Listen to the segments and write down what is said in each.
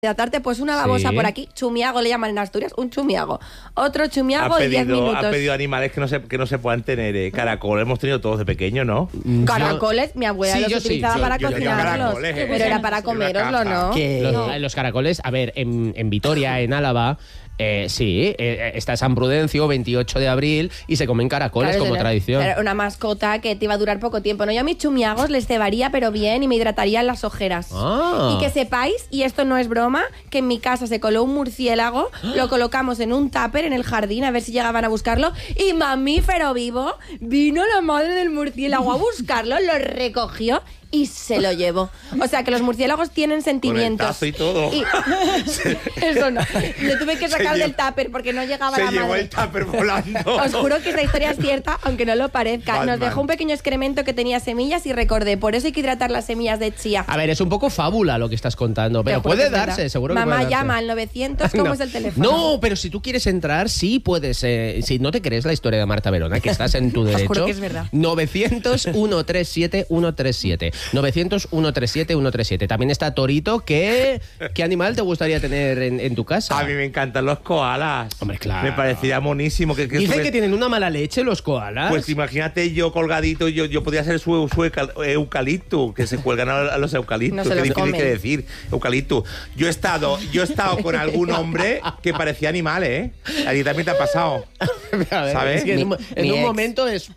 hidratarte, pues una babosa por aquí, chumiago le llaman en Asturias, un chumiago. Otro chumiago y 10 minutos. Ha pedido animales que no se puedan tener. Caracoles hemos tenido todos de pequeño, ¿no? Caracoles, mi abuela los utilizaba para cocinarlos. Pero era para coméroslo, ¿no? Los caracoles, a ver, en Vitoria, en Álava... está San Prudencio, 28 de abril, y se comen caracoles como tradición. Era una mascota que te iba a durar poco tiempo. No, yo a mis chumiagos les cebaría, pero bien, y me hidrataría en las ojeras. Y que sepáis, y esto no es broma, que en mi casa se coló un murciélago, lo colocamos en un tupper en el jardín a ver si llegaban a buscarlo, y mamífero vivo, vino la madre del murciélago a buscarlo, lo recogió y se lo llevó. O sea, que los murciélagos tienen sentimientos. Con el tazo y todo. Eso no. Le tuve que sacar del tupper porque no llegaba la madre. Se llevó el tupper volando. Os juro que esta historia es cierta, aunque no lo parezca. Batman. Nos dejó un pequeño excremento que tenía semillas y recordé. Por eso hay que hidratar las semillas de chía. A ver, es un poco fábula lo que estás contando, pero puede darse, seguro que Mamá puede darse. llama al 900, ¿cómo es el teléfono? No, pero si tú quieres entrar, sí puedes. Si no te crees la historia de Marta Verona, que estás en tu derecho. Os juro que es verdad. 900-137-137. 900-137-137. También está Torito. ¿Qué animal te gustaría tener en tu casa? A mí me encantan los koalas. Hombre, claro. Me parecería monísimo. Dicen que tienen una mala leche los koalas. Pues imagínate yo colgadito, yo podría ser su eucalipto, que se cuelgan a los eucaliptos. No se los ¿Qué comen. tiene que decir? Eucalipto. Yo he estado con algún hombre que parecía animal, ¿eh? A ti también te ha pasado. A ver, ¿sabes? es que en un momento es...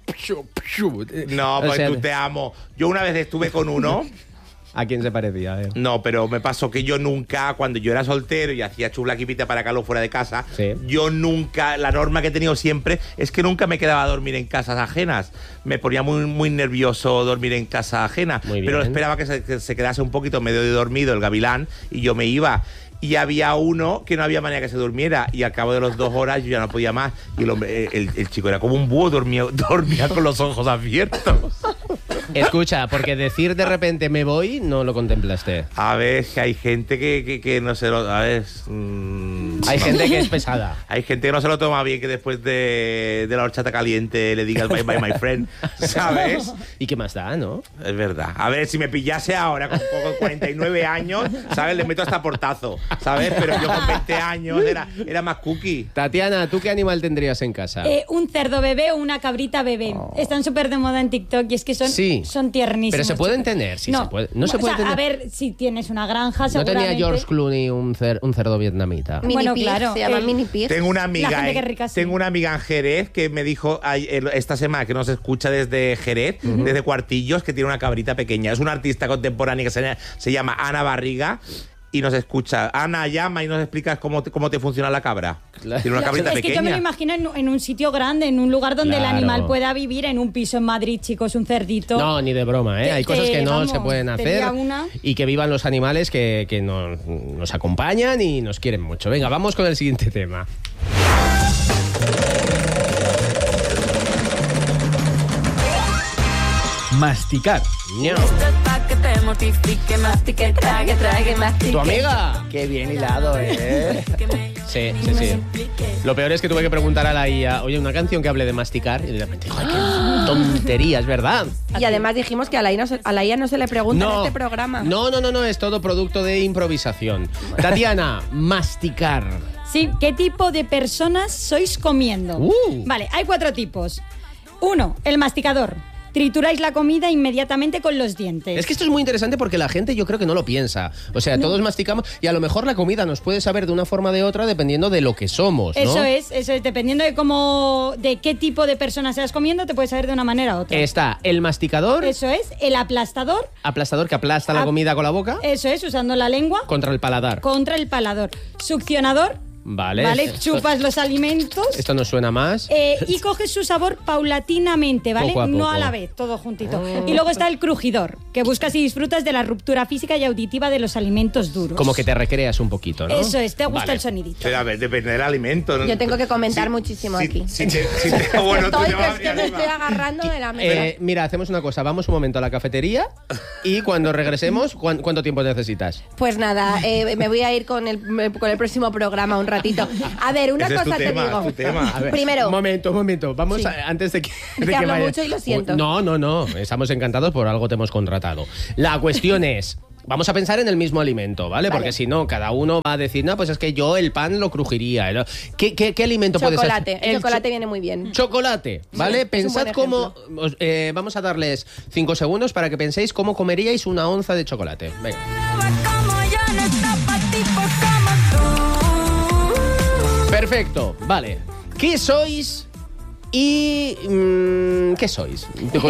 No, pues tú te amo. Yo una vez estuve con uno... ¿A quién se parecía? A ver. No, pero me pasó que yo nunca, cuando yo era soltero y hacía chulaquipita para Carlos fuera de casa, yo nunca, la norma que he tenido siempre es que nunca me quedaba a dormir en casas ajenas. Me ponía muy, muy nervioso dormir en casa ajena, pero esperaba que se quedase un poquito medio de dormido el gavilán y yo me iba. Y había uno que no había manera que se durmiera y al cabo de las 2 horas yo ya no podía más y el hombre, el chico era como un búho, dormía con los ojos abiertos. Escucha, porque decir de repente me voy no lo contemplaste. A ver, que hay gente que no se lo... A ver... hay gente que es pesada. Hay gente que no se lo toma bien, que después de la horchata caliente le digas bye bye my friend, ¿sabes? ¿Y qué más da, no? Es verdad. A ver, si me pillase ahora con 49 años, ¿sabes? Le meto hasta portazo, ¿sabes? Pero yo con 20 años era más cookie. Tatiana, ¿tú qué animal tendrías en casa? Un cerdo bebé o una cabrita bebé. Están súper de moda en TikTok y es que son tiernísimos. Pero se pueden tener, sí, no. se puede. No se puede tener. A ver, si tienes una granja, ¿No seguramente... tenía George Clooney un cerdo vietnamita? Mini pig, se llama mini pig. Tengo una amiga, La gente que es rica, sí. tengo una amiga en Jerez que me dijo esta semana que nos escucha desde Jerez, desde Cuartillos, que tiene una cabrita pequeña. Es una artista contemporánea que se llama Ana Barriga. Y nos escucha. Ana llama y nos explicas cómo te funciona la cabra. Claro. Tiene una cabrita es pequeña. que yo me lo imagino en un sitio grande, en un lugar donde el animal pueda vivir, en un piso en Madrid, chicos, un cerdito. No, ni de broma, ¿eh? Hay cosas que no vamos, se pueden hacer. Y que vivan los animales que nos acompañan y nos quieren mucho. Venga, vamos con el siguiente tema. Masticar. No. ¿Tu amiga? Qué bien hilado, ¿eh? Sí. Lo peor es que tuve que preguntar a la IA, oye, una canción que hable de masticar, y de repente, ¡ay, qué tontería, es verdad! Y además dijimos que a la IA no se le pregunta en este programa. No, es todo producto de improvisación. Tatiana, masticar. Sí, ¿qué tipo de personas sois comiendo? Vale, hay 4 tipos. 1, el masticador. Trituráis la comida inmediatamente con los dientes. Es que esto es muy interesante porque la gente yo creo que no lo piensa. O sea, todos masticamos y a lo mejor la comida nos puede saber de una forma o de otra dependiendo de lo que somos, ¿no? Eso es. Dependiendo de qué tipo de persona seas comiendo, te puede saber de una manera u otra. Está el masticador. Eso es. El aplastador. Aplastador que aplasta la comida con la boca. Eso es, usando la lengua. Contra el paladar. Succionador. Vale, chupas los alimentos. Esto nos suena más. Y coges su sabor paulatinamente, ¿vale? Poco a poco. No a la vez, todo juntito. Y luego está el crujidor, que buscas y disfrutas de la ruptura física y auditiva de los alimentos duros. Como que te recreas un poquito, ¿no? Eso es, te gusta el sonidito. Pero a ver, depende del alimento, ¿no? Yo tengo que comentar muchísimo aquí. Bueno, tú te vas es que me estoy agarrando de la mesa. Mira, hacemos una cosa, vamos un momento a la cafetería y cuando regresemos, ¿cuánto tiempo necesitas? Pues nada, me voy a ir con el próximo programa un ratito. A ver, una cosa te digo. A ver, primero. Un momento. Vamos antes de que Te hablo vaya. mucho y lo siento. No. Estamos encantados, por algo te hemos contratado. La cuestión es, vamos a pensar en el mismo alimento, ¿vale? Porque si no, cada uno va a decir, no, pues es que yo el pan lo crujiría. ¿Qué alimento puede ser? Chocolate. El chocolate viene muy bien. Chocolate, ¿vale? Sí, pensad cómo... vamos a darles 5 segundos para que penséis cómo comeríais una onza de chocolate. Venga. Perfecto, vale. ¿Qué sois? ¿Y qué sois?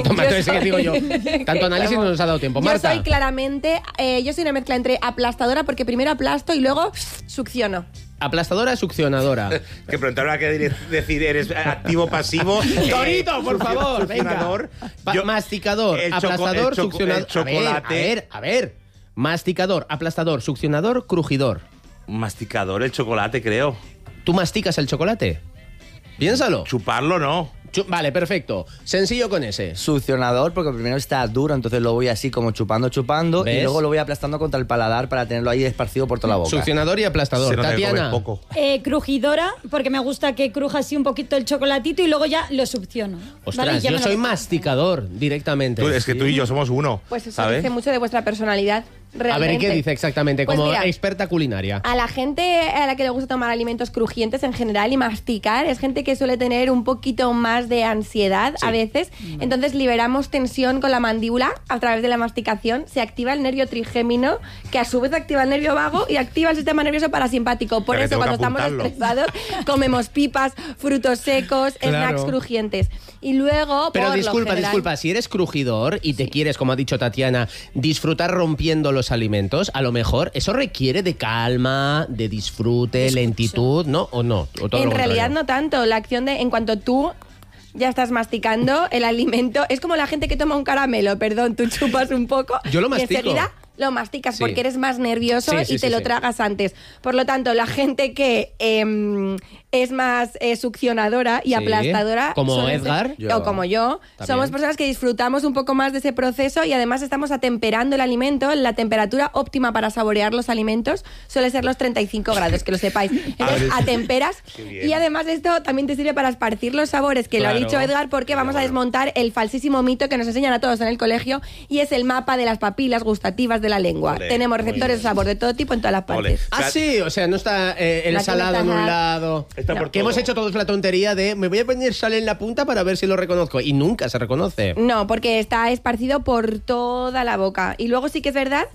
Tanto análisis no nos ha dado tiempo. Marta. Yo soy claramente, yo soy una mezcla entre aplastadora, porque primero aplasto y luego succiono. Aplastadora, succionadora. Que pronto habrá que decir, ¿eres activo, pasivo? Torito, por favor, venga. Masticador, aplastador, succionador. Chocolate. A ver. Masticador, aplastador, succionador, crujidor. Masticador, el chocolate, creo. ¿Tú masticas el chocolate? Piénsalo. Chuparlo, no. Vale, perfecto. Sencillo con ese. Succionador, porque primero está duro, entonces lo voy así como chupando, ¿Ves? y luego lo voy aplastando contra el paladar para tenerlo ahí esparcido por toda la boca. Succionador y aplastador. Tatiana. Poco. Crujidora, porque me gusta que cruja así un poquito el chocolatito y luego ya lo succiono. Ostras, ¿vale? yo soy masticador directamente. Es que tú y yo somos uno. Pues eso ¿sabes? dice mucho de vuestra personalidad. Realmente. A ver, ¿qué dice exactamente? Pues Como mira, experta culinaria. A la gente a la que le gusta tomar alimentos crujientes en general y masticar, es gente que suele tener un poquito más de ansiedad a veces. Entonces liberamos tensión con la mandíbula a través de la masticación. Se activa el nervio trigémino, que a su vez activa el nervio vago y activa el sistema nervioso parasimpático. Por eso, cuando estamos estresados, comemos pipas, frutos secos, snacks crujientes. Y luego, pero por disculpa, lo general, si eres crujidor y te quieres, como ha dicho Tatiana, disfrutar rompiendo los alimentos, a lo mejor eso requiere de calma, de disfrute, lentitud, ¿no? ¿O no? ¿O todo en lo realidad contrario? no tanto. La acción de, en cuanto tú ya estás masticando el alimento, es como la gente que toma un caramelo, perdón, tú chupas un poco Yo lo y mastico. enseguida lo masticas Sí. porque eres más nervioso y te lo tragas antes. Por lo tanto, la gente que es más succionadora y aplastadora, como suelen Edgar, ser, o como yo, También. somos personas que disfrutamos un poco más de ese proceso y además estamos atemperando el alimento. La temperatura óptima para saborear los alimentos suele ser los 35 grados, que lo sepáis. Entonces, atemperas y además esto también te sirve para esparcir los sabores, que lo ha dicho Edgar, porque vamos a desmontar el falsísimo mito que nos enseñan a todos en el colegio y es el mapa de las papilas gustativas de la lengua. Olé, tenemos receptores de sabor de todo tipo en todas las partes. Ah, sí, o sea, no está el La salado en un taja. lado. Está por Que todo. hemos hecho todos la tontería de me voy a poner sal en la punta para ver si lo reconozco. Y nunca se reconoce. No, porque está esparcido por toda la boca. Y luego sí que es verdad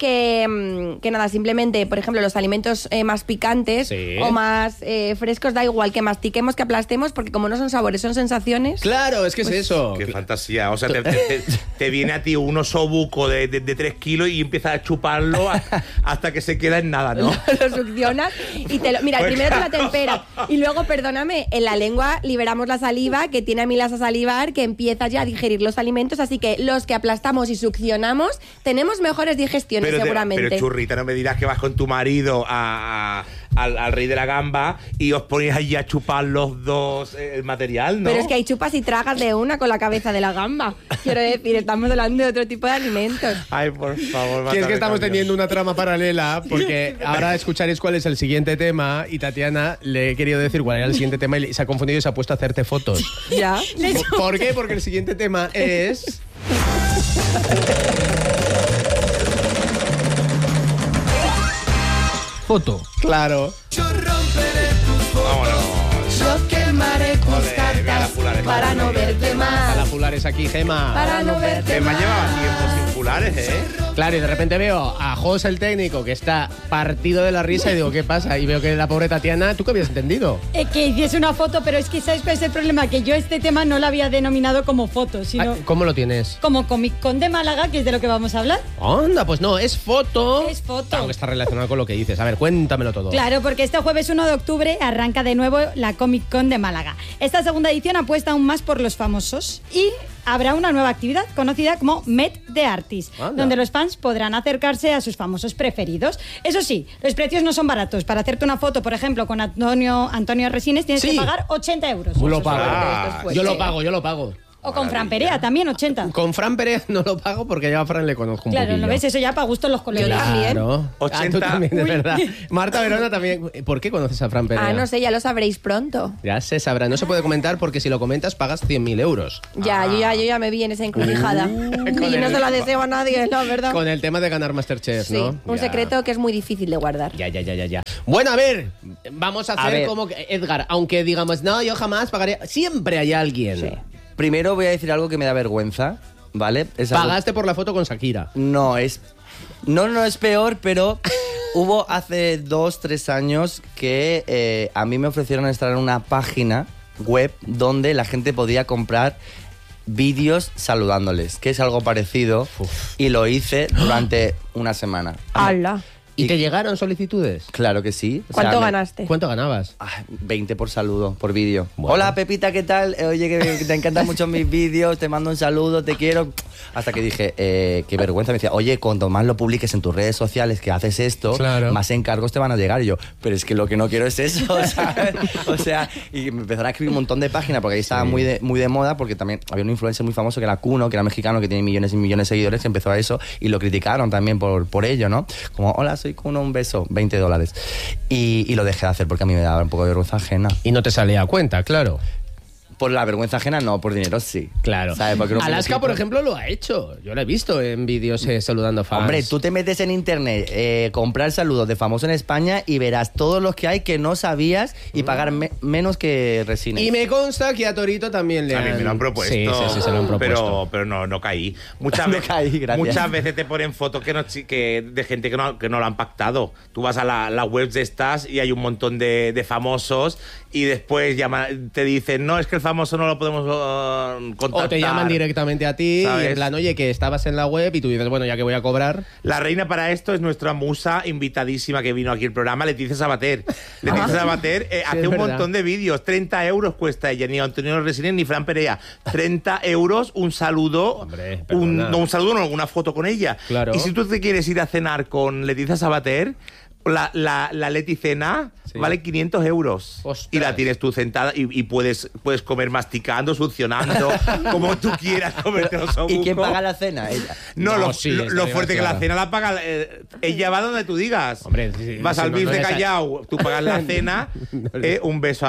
que nada, simplemente, por ejemplo, los alimentos más picantes o más frescos, da igual que mastiquemos, que aplastemos, porque como no son sabores, son sensaciones. Claro, es que es eso. Qué fantasía. O sea, te viene a ti un osobuco de 3 kilos y empiezas a chuparlo hasta que se queda en nada, ¿no? Lo succionas y te lo... Mira, Pues primero te la claro. temperas y luego, perdóname, en la lengua liberamos la saliva que tiene amilas a salivar, que empieza ya a digerir los alimentos, así que los que aplastamos y succionamos tenemos mejores digestiones seguramente. Pero churrita, no me dirás que vas con tu marido al rey de la gamba y os ponéis allí a chupar los dos el material, ¿no? Pero es que hay chupas y tragas de una con la cabeza de la gamba. Quiero decir, estamos hablando de otro tipo de alimentos. Ay, por favor. Que es que estamos mátame, teniendo una trama paralela porque ahora escucharéis cuál es el siguiente tema y Tatiana le he querido decir cuál era el siguiente tema y se ha confundido y se ha puesto a hacerte fotos. Ya. ¿Por qué? Porque el siguiente tema es... Foto. Claro. Vámonos. Yo quemaré tus Ole, mira la cartas Pulares. para no verte A la más. Pulares aquí, Gema. Para no verte Que me ha más. llevado tiempo sin Pulares, ¿eh? Claro, y de repente veo a Jos, el técnico, que está partido de la risa y digo, ¿qué pasa? Y veo que la pobre Tatiana, ¿tú qué habías entendido? Que hiciese una foto, pero es que ¿sabes cuál es el problema? Que yo este tema no lo había denominado como foto, sino Ah, ¿cómo lo tienes? como Comic Con de Málaga, que es de lo que vamos a hablar. Anda, pues no, es foto. Es foto. Claro que está relacionado con lo que dices. A ver, cuéntamelo todo. Claro, porque este jueves 1 de octubre arranca de nuevo la Comic Con de Málaga. Esta segunda edición apuesta aún más por los famosos y habrá una nueva actividad conocida como Met the Artist, Anda. donde los fans podrán acercarse a sus famosos preferidos. Eso sí, los precios no son baratos. Para hacerte una foto, por ejemplo, con Antonio Resines tienes Sí. que pagar 80 euros. Yo lo pago. Ah, Yo lo pago. O con Fran Perea también, 80. Con Fran Perea no lo pago porque ya a Fran le conozco un poquillo. Claro, ¿no ves? Eso ya para gusto los colegas. Yo también. Claro. 80. Tú también, de verdad. Marta Verona también. ¿Por qué conoces a Fran Perea? No sé, ya lo sabréis pronto. Ya se sabrá. No se puede comentar porque si lo comentas pagas 100.000 euros. Ya, yo ya me vi en esa encrucijada. Y no se la deseo a nadie, la verdad. Con el tema de ganar Masterchef, Sí, ¿no? un Ya. secreto que es muy difícil de guardar. Ya. Bueno, a ver, vamos a hacer ver. como que, Edgar, aunque digamos, no, yo jamás pagaría. Siempre hay alguien. Sí. Primero voy a decir algo que me da vergüenza, ¿vale? Es algo- Pagaste por la foto con Shakira. No es peor, pero hubo hace 2-3 años que a mí me ofrecieron estar en una página web donde la gente podía comprar vídeos saludándoles, que es algo parecido, y lo hice durante una semana. ¡Hala! ¿Y te llegaron solicitudes? Claro que sí. O sea, ¿Cuánto me- ganaste? ¿Cuánto ganabas? 20 por saludo, por vídeo. Bueno. Hola Pepita, ¿qué tal? Oye, que te encantan mucho mis vídeos, te mando un saludo, te quiero. Hasta que dije, qué vergüenza. Me decía, oye, cuanto más lo publiques en tus redes sociales que haces esto, Claro. más encargos te van a llegar. Y yo, pero es que lo que no quiero es eso, ¿sabes? O sea, y me empezaron a escribir un montón de páginas porque ahí estaba muy de moda, porque también había un influencer muy famoso que era Kuno, que era mexicano, que tiene millones y millones de seguidores, que empezó a eso y lo criticaron también por ello, ¿no? Como, hola, soy Kuno, un beso, $20. Y lo dejé de hacer porque a mí me daba un poco de vergüenza ajena. Y no te salía a cuenta, claro. Por la vergüenza ajena no, por dinero sí. Claro. ¿Sabes? Porque uno Alaska, piensa- por ejemplo, lo ha hecho. Yo lo he visto en vídeos saludando fans. Hombre, tú te metes en internet, comprar saludos de famosos en España y verás todos los que hay que no sabías y pagar menos que Resines. Y me consta que a Torito también le A mí han... me lo han propuesto. Sí, se lo han propuesto. Pero no caí. Muchas, No caí, gracias. muchas veces te ponen fotos de gente que no lo han pactado. Tú vas a la web de estas y hay un montón de famosos y después te dicen, no, es que el famoso no lo podemos contactar. O te llaman directamente a ti, ¿Sabes? y en plan, oye, que estabas en la web y tú dices, bueno, ya que voy a cobrar... La reina para esto es nuestra musa invitadísima que vino aquí al programa, Leticia Sabater. Leticia Sabater hace es un verdad. montón de vídeos. 30 euros cuesta ella, ni Antonio Resines ni Fran Perea. 30 euros, un saludo. Hombre, perdona. un saludo, no, alguna foto con ella. Claro. Y si tú te quieres ir a cenar con Leticia Sabater, la Leti Cena Sí. vale 500 euros. Ostras. Y la tienes tú sentada y puedes comer masticando, succionando, como tú quieras comerte los ¿Y quién obucos. paga la cena? Ella. No, No, lo, sí, lo- está lo fuerte que la demasiado. cena la paga. Ella va donde tú digas. Hombre, sí, vas sí, al no, BIF no de eres a- Callao, tú pagas la cena. Un beso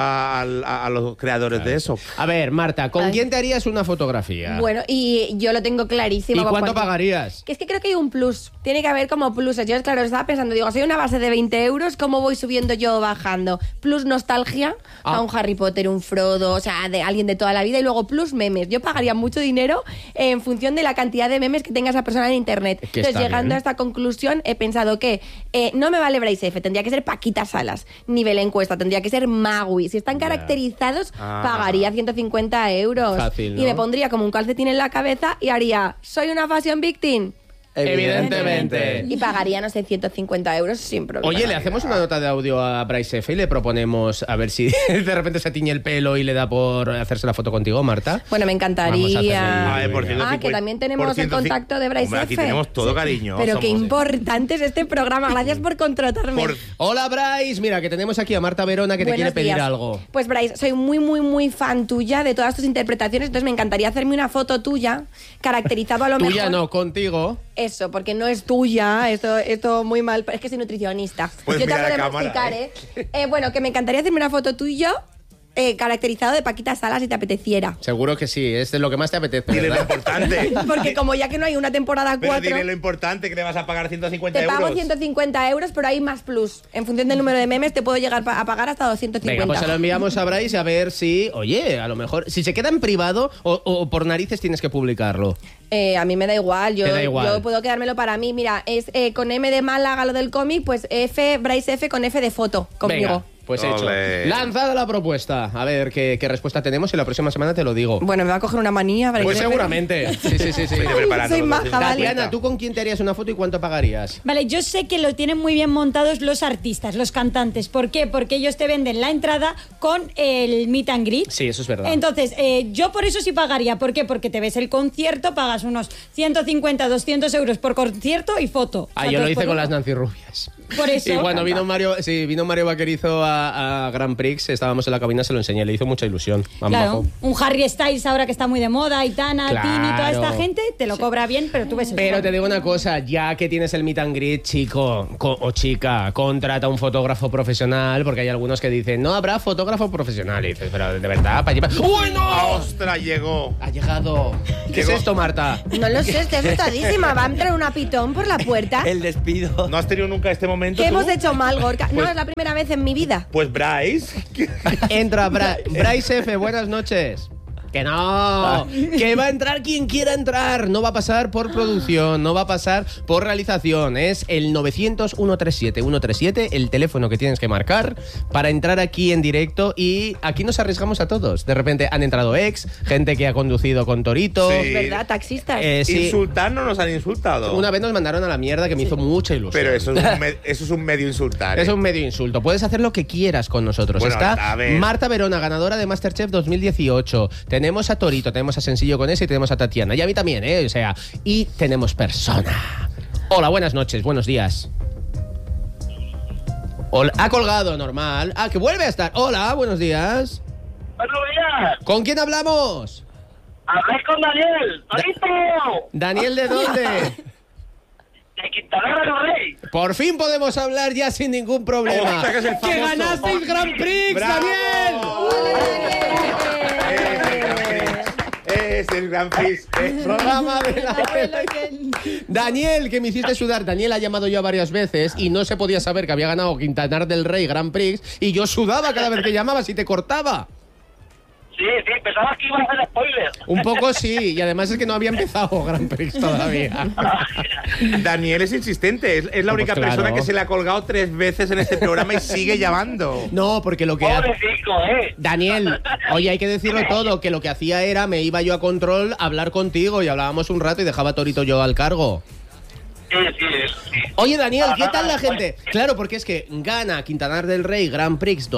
a los creadores de eso. A ver, Marta, ¿con Ay. quién te harías una fotografía? Bueno, y yo lo tengo clarísimo. ¿Y con cuánto cuánto- pagarías? Que es que creo que hay un plus. Tiene que haber como pluses. Yo, claro, estaba pensando, digo, soy una base de 20 euros, ¿cómo voy subiendo yo o bajando? Plus nostalgia, a un Harry Potter, un Frodo, o sea, de alguien de toda la vida, y luego plus memes. Yo pagaría mucho dinero en función de la cantidad de memes que tenga esa persona en internet. Que Entonces, está llegando bien. a esta conclusión, he pensado que no me vale Bryce F, tendría que ser Paquita Salas. Nivel encuesta, tendría que ser Magui. Si están caracterizados, pagaría 150 euros. Fácil, ¿no? Y me pondría como un calcetín en la cabeza y haría, soy una fashion victim. Evidentemente. Y pagaría, no sé, 150 euros sin problema. Oye, le hacemos una nota de audio a Bryce F y le proponemos a ver si de repente se tiñe el pelo y le da por hacerse la foto contigo, Marta. Bueno, me Vamos a hacerle encantaría. Ay, por cierto, Que también tenemos por el 150. contacto de Bryce Hombre, aquí F. tenemos todo, cariño. Pero qué Somos- importante es este programa. Gracias por contratarme. Por- Hola, Bryce. Mira, que tenemos aquí a Marta Verona que te quiere Buenos pedir días. algo. Pues Bryce, soy muy, muy, muy fan tuya de todas tus interpretaciones, entonces me encantaría hacerme una foto tuya, caracterizado a lo mejor. Tuya no, contigo. Eso, porque no es tuya, esto muy mal, pero es que soy nutricionista. Pues Yo te mira hablo de la cámara, masticar, Bueno, que me encantaría hacerme una foto tuya caracterizado de Paquita Salas si te apeteciera. Seguro que sí, es de lo que más te apetece, Dile lo ¿verdad? importante. Porque como ya que no hay una temporada Pero 4, dile lo importante, que le vas a pagar 150 te euros. pago 150 euros, pero hay más plus. En función del número de memes te puedo llegar a pagar hasta 250. Venga, pues se lo enviamos a Bryce a ver si, oye, a lo mejor, si se queda en privado o por narices tienes que publicarlo. A mí me da igual, Te da igual. yo puedo quedármelo para mí. Mira, es con M de Málaga lo del cómic, pues Bryce F con F de foto conmigo. Venga, pues hecho. Ole. Lanzada la propuesta. A ver qué respuesta tenemos y la próxima semana te lo digo. Bueno, me va a coger una manía. Bryce Pues F. seguramente. Sí. Vete preparando Soy los maja, 250. vale. Tatiana, ¿tú con quién te harías una foto y cuánto pagarías? Vale, yo sé que lo tienen muy bien montados los artistas, los cantantes. ¿Por qué? Porque ellos te venden la entrada con el meet and greet. Sí, eso es verdad. Entonces, yo por eso sí pagaría. ¿Por qué? Porque te ves el concierto, pagas unos 150, 200 euros por concierto y foto. O sea, Yo lo dos hice por con uno. las Nancy Rubias. Por eso. Y cuando vino Mario Vaquerizo a Grand Prix, estábamos en la cabina, se lo enseñé, le hizo mucha ilusión. Claro, un Harry Styles ahora que está muy de moda, Aitana, Tini, toda esta gente, te lo cobra bien, pero tú ves el Pero show. te digo una cosa, ya que tienes el meet and greet, chico o chica, contrata un fotógrafo profesional, porque hay algunos que dicen, no habrá fotógrafo profesional. Y dices, pero de verdad, para llevar... ¡Uy, no! ¡Ostras, llegó! Ha llegado. ¿Qué es esto, Marta? No lo sé, estoy asustadísima. ¿Va a entrar una pitón por la puerta? El despido. ¿No has tenido nunca este momento ¿Qué tú? hemos hecho mal, Gorka? No, es la primera vez en mi vida. Pues Bryce. Entra Bryce F, buenas noches. Que no, que va a entrar quien quiera entrar. No va a pasar por producción, no va a pasar por realización. Es el 900-137-137, el teléfono que tienes que marcar para entrar aquí en directo. Y aquí nos arriesgamos a todos. De repente han entrado gente que ha conducido con Torito. Sí. ¿Verdad? Taxistas. Sí. Insultarnos nos han insultado. Una vez nos mandaron a la mierda que me hizo mucha ilusión. Pero eso es un medio insultar. Es un medio insulto. Puedes hacer lo que quieras con nosotros. Bueno, Está a ver. Marta Verona, ganadora de MasterChef 2018. Tenemos a Torito, tenemos a Sencillo con ese y tenemos a Tatiana. Y a mí también, ¿eh? O sea, y tenemos persona. Hola, buenas noches, buenos días. Hola, ha colgado, normal. Ah, que vuelve a estar. Hola, buenos días. Buenos días. ¿Con quién hablamos? Hablé con Daniel. ¡Torito! ¿Daniel de dónde? De Quintanar del Rey. Por fin podemos hablar ya sin ningún problema. Hostia, que es el ¡Que famoso. ganasteis Grand Prix, ¡Bravo! Daniel! Es el Grand Prix. Programa de la... Daniel, que me hiciste sudar. Daniel ha llamado yo varias veces y no se podía saber que había ganado Quintanar del Rey Grand Prix y yo sudaba cada vez que llamabas y te cortaba. Sí, pensaba que iba a hacer spoiler. Un poco sí, y además es que no había empezado Grand Prix todavía. Daniel es insistente. Es la única Pues claro. persona que se le ha colgado 3 veces en este programa y sigue llamando. No, porque lo que... Pobrecito, Daniel, oye, hay que decirlo todo, que lo que hacía era, me iba yo a control a hablar contigo y hablábamos un rato y dejaba a Torito yo al cargo. Sí. Oye, Daniel, ¿qué tal la gente? Claro, porque es que gana Quintanar del Rey Grand Prix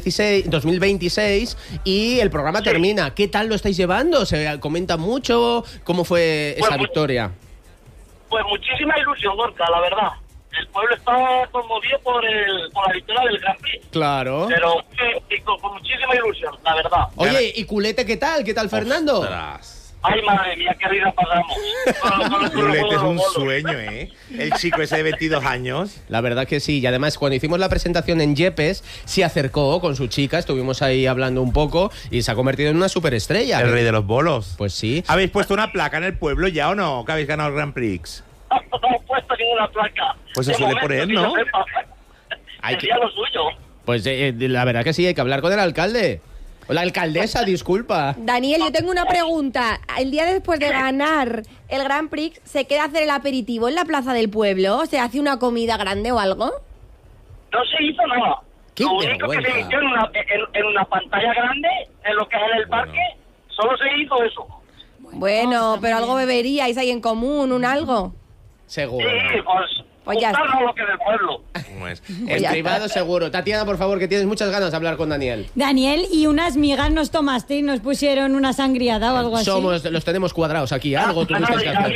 2026 y el programa termina. ¿Qué tal lo estáis llevando? ¿Se comenta mucho? ¿Cómo fue esa victoria? Pues muchísima ilusión, Gorka, la verdad. El pueblo está conmovido por la victoria del Grand Prix. Claro. Pero con muchísima ilusión, la verdad. Oye, ¿y Culete qué tal? ¿Qué tal, Fernando? Ostras. Ay, madre mía, qué vida pasamos. Culete es un sueño, ¿eh? El chico ese de 22 años. La verdad que sí, y además cuando hicimos la presentación en Yepes, se acercó con su chica, estuvimos ahí hablando un poco y se ha convertido en una superestrella. El rey de los bolos. Pues sí. ¿Habéis puesto una placa en el pueblo ya o no? Que habéis ganado el Grand Prix. No hemos puesto ninguna placa. Pues se De suele momento, poner, que ¿no? yo sepa. Hay que- Sería lo suyo. Pues la verdad que sí, hay que hablar con el alcalde. O la alcaldesa, disculpa. Daniel, yo tengo una pregunta. El día después de ganar el Grand Prix, ¿se queda a hacer el aperitivo en la plaza del pueblo? ¿Se hace una comida grande o algo? No se hizo nada. ¡Qué Lo único que se vergüenza! hizo en una pantalla grande, en lo que es en el parque, solo se hizo eso. Bueno, pero algo beberíais ahí en común, un algo. Seguro. Sí, Pues ya está. juntarnos lo que del pueblo. ¿Cómo es? En ya privado está. seguro. Tatiana, por favor, que tienes muchas ganas de hablar con Daniel. Daniel, ¿y unas migas nos tomaste y nos pusieron una sangriada o algo así? Los tenemos cuadrados aquí, algo tuviste que hacer.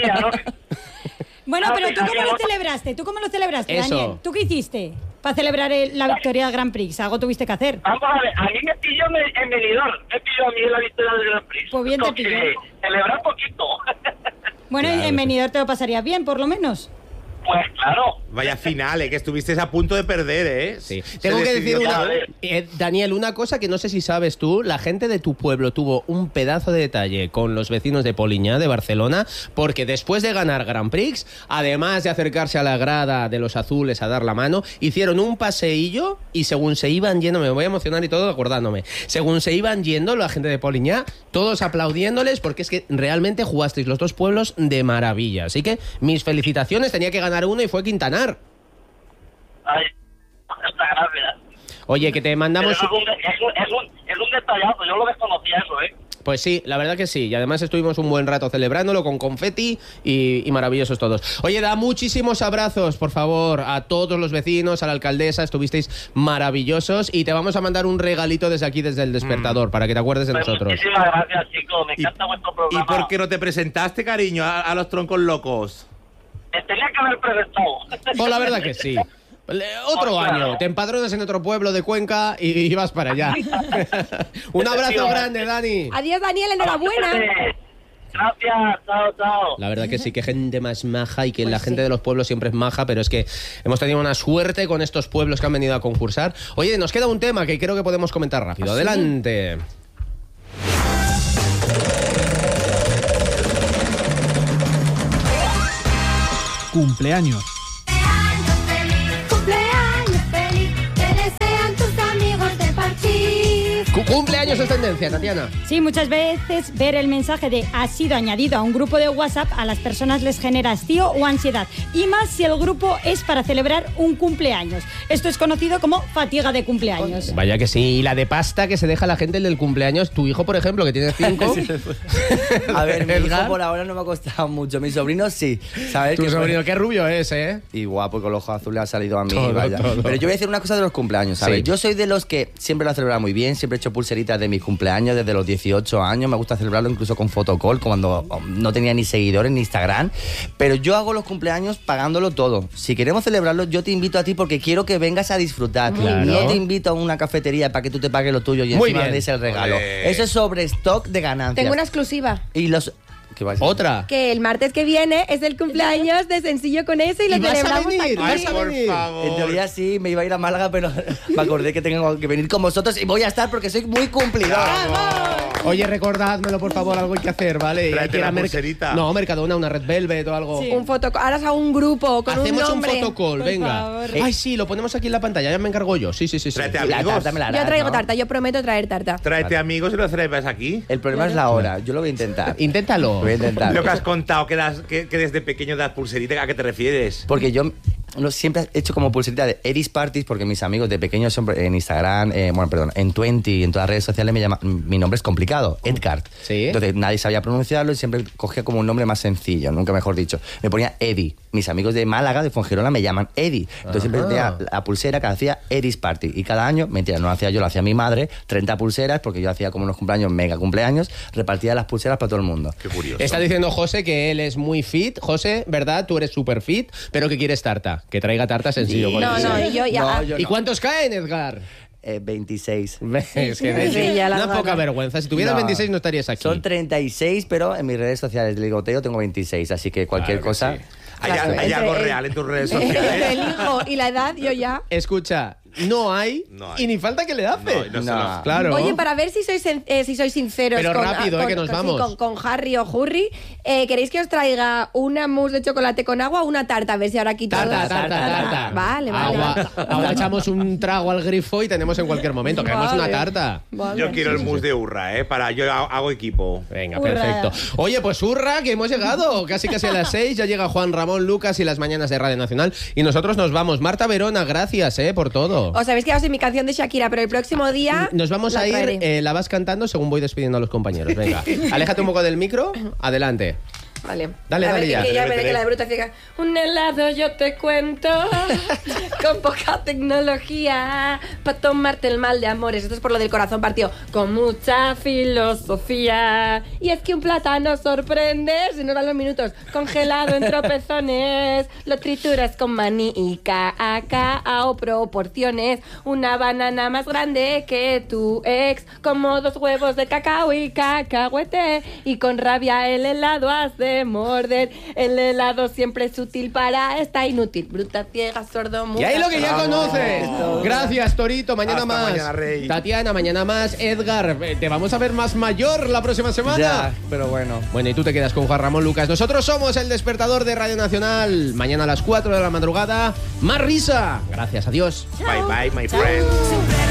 Bueno, No, pero sí, ¿tú cómo Daniel, lo no- celebraste? ¿Tú cómo lo celebraste, Eso. Daniel? ¿Tú qué hiciste para celebrar la victoria del Grand Prix? Algo tuviste que hacer. Vamos a ver, a mí me pilló en Benidorm, me pilló a mí en la victoria del Grand Prix. Pues bien te Entonces, pilló. celebrar poquito. Bueno, Claro, en sí. Benidorm te lo pasarías bien, por lo menos. Pues claro. Vaya final, que estuvisteis a punto de perder, ¿eh? Sí. Se Tengo que decidió decir una, todo. Daniel, una cosa que no sé si sabes tú, la gente de tu pueblo tuvo un pedazo de detalle con los vecinos de Poliñá, de Barcelona, porque después de ganar Grand Prix, además de acercarse a la grada de los azules a dar la mano, hicieron un paseillo y según se iban yendo, me voy a emocionar y todo acordándome, según se iban yendo la gente de Poliñá, todos aplaudiéndoles porque es que realmente jugasteis los dos pueblos de maravilla. Así que mis felicitaciones, tenía que ganar uno y fue Quintanar. Ay, muchas gracias. Oye, que te Pero mandamos... es un detallazo, yo lo desconocía eso, ¿eh? Pues sí, la verdad que sí. Y además estuvimos un buen rato celebrándolo con confeti y maravillosos todos. Oye, da muchísimos abrazos, por favor, a todos los vecinos, a la alcaldesa. Estuvisteis maravillosos y te vamos a mandar un regalito desde aquí, desde el despertador, para que te acuerdes de Pues nosotros. muchísimas gracias, chicos. Me encanta vuestro ¿Y programa. por qué no te presentaste, cariño, a los troncos locos? Me tenía que haber presentado. Pues la verdad que sí. Otro año, te empadronas en otro pueblo de Cuenca y vas para allá. Un abrazo grande, Dani. Adiós, Daniel, enhorabuena. Gracias, chao. La verdad que sí, que gente más maja y que Pues la sí. gente de los pueblos siempre es maja, pero es que hemos tenido una suerte con estos pueblos que han venido a concursar. Oye, nos queda un tema que creo que podemos comentar rápido. ¿Ah, sí? Adelante. Cumpleaños. Cumpleaños feliz, te desean tus amigos de Parchís. Cumpleaños es tendencia, Tatiana. Sí, muchas veces ver el mensaje de "ha sido añadido a un grupo de WhatsApp" a las personas les genera hastío o ansiedad. Y más si el grupo es para celebrar un cumpleaños. Esto es conocido como fatiga de cumpleaños. Vaya que sí, y la de pasta que se deja la gente el del cumpleaños. Tu hijo, por ejemplo, que tiene 5. A ver, mi hijo Edgar. por ahora no me ha costado mucho. Mi sobrino sí. ¿Sabes? Tu Que sobrino, qué rubio es, ¿eh? Y guapo, con los ojos azules ha salido a mí. Todo, vaya. todo. Pero yo voy a decir una cosa de los cumpleaños, ¿sabes? Sí. Yo soy de los que siempre lo he celebrado muy bien. Siempre he hecho pulseritas de mis cumpleaños desde los 18 años. Me gusta celebrarlo incluso con photocall, cuando no tenía ni seguidores ni Instagram. Pero yo hago los cumpleaños pagándolo todo. Si queremos celebrarlo, yo te invito a ti porque quiero que vengas a disfrutar. Claro. No te invito a una cafetería para que tú te pagues lo tuyo y Muy encima bien. des el regalo. Olé. Eso es sobre stock de ganancias. Tengo una exclusiva. Y los... ¿Qué va a ser? Otra. Que el martes que viene es el cumpleaños de Sencillo con eso y lo ¿Y vas a celebramos venir? aquí. ¿Vas a Por venir? favor. En teoría sí, me iba a ir a Málaga, pero me acordé que tengo que venir con vosotros y voy a estar porque soy muy cumplidor. Oye, recordádmelo, por favor, algo hay que hacer, ¿vale? Tráete Hay que ir la a pulserita. No, Mercadona, una Red Velvet o algo. Sí. Un ahora es a un grupo con Hacemos un nombre. photocall, Por venga. favor. Ay, sí, lo ponemos aquí en la pantalla, ya me encargo yo. Sí. Tráete La amigos. tarta me la harás, Yo traigo ¿no? tarta, yo prometo traer tarta. Tráete amigos y lo celebras aquí. El problema es la hora. Yo lo voy a intentar. Inténtalo. Lo voy a intentar. Lo que has contado, que desde pequeño das pulserita, ¿a qué te refieres? Porque yo siempre he hecho como pulserita de Edis Parties porque mis amigos de pequeños siempre en Instagram, en Twenty y en todas las redes sociales me llaman, mi nombre es complicado, Edgar. Sí. Entonces nadie sabía pronunciarlo y siempre cogía como un nombre más sencillo, nunca mejor dicho. Me ponía Eddie. Mis amigos de Málaga, de Fuengirola, me llaman Eddie. Entonces siempre tenía la pulsera que hacía Edis Party. Y cada año, mentira, no lo hacía yo, lo hacía mi madre, 30 pulseras, porque yo hacía como unos cumpleaños, mega cumpleaños, repartía las pulseras para todo el mundo. Qué curioso. Está diciendo José que él es muy fit. José, ¿verdad? Tú eres súper fit, pero que quieres tarta. Que traiga tarta sencillo. Sí. con No, eso. no, y yo ya. No, yo ¿Y no. cuántos caen, Edgar? 26. Es que Sí, ya la una gana. poca vergüenza. Si tuvieras No. 26 no estarías aquí. Son 36, pero en mis redes sociales de ligoteo tengo 26, así que cualquier Claro que cosa... sí. ¿Hay Entre algo el- real en tus redes Entre sociales? el hijo y la edad, yo ya. Escucha, no hay, No hay. y ni falta que le hace. No, No. Claro. Oye, para ver si sois sinceros Pero rápido, que nos vamos. con Harry o Hurry, ¿queréis que os traiga una mousse de chocolate con agua o una tarta? A ver si ahora aquí todos... Tarta. Vale. Agua echamos un trago al grifo y tenemos en cualquier momento. Queremos Vale. una tarta. Vale. Yo quiero el mousse de Urra, yo hago equipo. Venga, Hurra. perfecto. Oye, pues hurra, que hemos llegado. Casi a las 6. Ya llega Juan Ramón Lucas y las mañanas de Radio Nacional. Y nosotros nos vamos. Marta Verona, gracias por todo. Os habéis quedado sin mi canción de Shakira, pero el próximo día... Nos vamos la a ir, traeré. la vas cantando según voy despidiendo a los compañeros. Venga, aléjate un poco del micro. Adelante. Vale. Dale, A ver, dale ya. Que ya veré que la de bruta ciega. Un helado yo te cuento con poca tecnología para tomarte el mal de amores. Esto es por lo del corazón partido. Con mucha filosofía. Y es que un plátano sorprende, si no dan los minutos, congelado en tropezones. Lo trituras con maní y cacao proporciones. Una banana más grande que tu ex. Como 2 huevos de cacao y cacahuete. Y con rabia el helado has de morder. El helado siempre es útil para esta inútil. Bruta, ciega, sordo, muda. Y ahí lo que ya conoces. Gracias, Torito. Mañana Hasta más. mañana, Rey. Tatiana, mañana más. Edgar, te vamos a ver más mayor la próxima semana. Ya, pero bueno. Bueno, y tú te quedas con Juan Ramón Lucas. Nosotros somos el despertador de Radio Nacional. Mañana a las 4 de la madrugada. Más risa. Gracias, adiós. Bye bye, my friend.